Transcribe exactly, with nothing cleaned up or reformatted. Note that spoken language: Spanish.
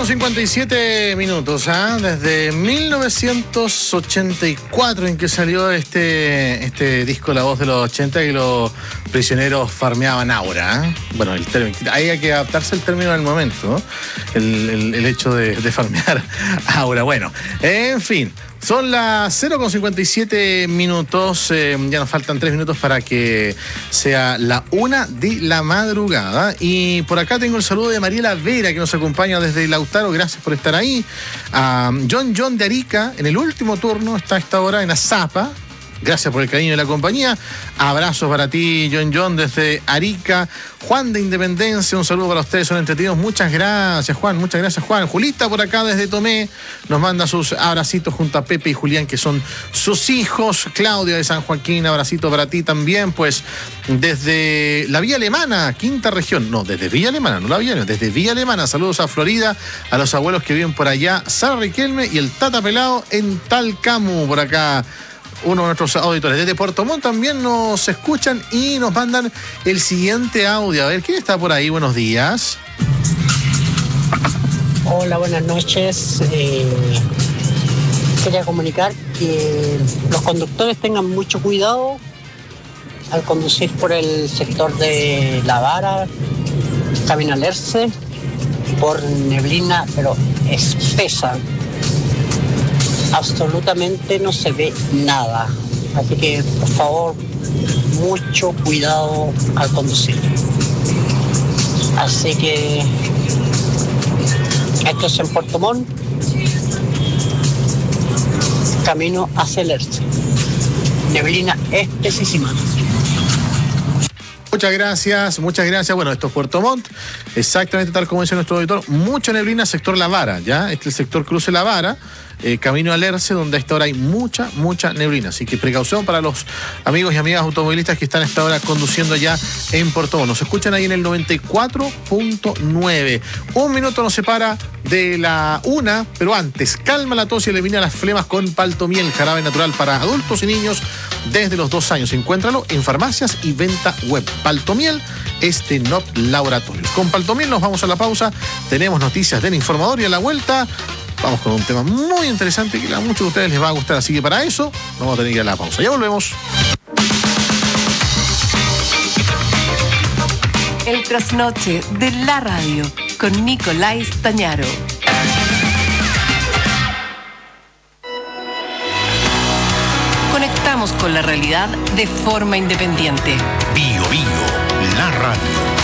cincuenta y siete minutos, ¿ah? Desde mil novecientos ochenta y cuatro en que salió este, este disco La Voz de los ochenta y los prisioneros farmeaban aura, ¿eh? Bueno, el término, ahí hay que adaptarse al término del momento, ¿no? el, el, el hecho de, de farmear aura. Bueno, en fin. Son las cero con cincuenta y siete minutos, eh, ya nos faltan tres minutos para que sea la una de la madrugada. Y por acá tengo el saludo de Mariela Vera, que nos acompaña desde Lautaro, gracias por estar ahí. A John John de Arica, en el último turno, está a esta hora en Azapa. Gracias por el cariño de la compañía. Abrazos para ti, John John, desde Arica. Juan de Independencia, un saludo para ustedes, son entretenidos. Muchas gracias, Juan, muchas gracias, Juan. Julita por acá desde Tomé nos manda sus abracitos junto a Pepe y Julián, que son sus hijos. Claudia de San Joaquín, abracito para ti también. Pues desde la Villa Alemana, quinta región. No, desde Villa Alemana, no la Villa Alemana, desde Villa Alemana. Saludos a Florida, a los abuelos que viven por allá. Sara Riquelme y el Tata Pelado en Talcamu, por acá. Uno de nuestros auditores. Desde Puerto Montt también nos escuchan y nos mandan el siguiente audio. A ver, ¿quién está por ahí? Buenos días. Hola, buenas noches. Eh, quería comunicar que los conductores tengan mucho cuidado al conducir por el sector de La Vara, camino al Erce, por neblina, pero espesa. Absolutamente no se ve nada, así que por favor mucho cuidado al conducir. Así que esto es en Puerto Montt, camino hacia el Erce, neblina espesísima. Muchas gracias, muchas gracias. Bueno, esto es Puerto Montt, exactamente tal como dice nuestro auditor, mucha neblina, sector La Vara, ¿ya? Este es el sector cruce La Vara, eh, camino al Erce, donde a esta hora hay mucha, mucha neblina. Así que precaución para los amigos y amigas automovilistas que están a esta hora conduciendo ya en Puerto Montt. Nos escuchan ahí en el noventa y cuatro punto nueve. Un minuto nos separa de la una, pero antes, calma la tos y elimina las flemas con Paltomiel, jarabe natural para adultos y niños desde los dos años. Encuéntralo en farmacias y venta web. Paltomiel es de Not Laboratorios. Con Paltomiel nos vamos a la pausa. Tenemos noticias del informador y a la vuelta vamos con un tema muy interesante que a muchos de ustedes les va a gustar. Así que para eso vamos a tener que ir a la pausa. Ya volvemos. El trasnoche de la radio con Nicolás Tañaro. Conectamos con la realidad de forma independiente. Bio Bio, la radio.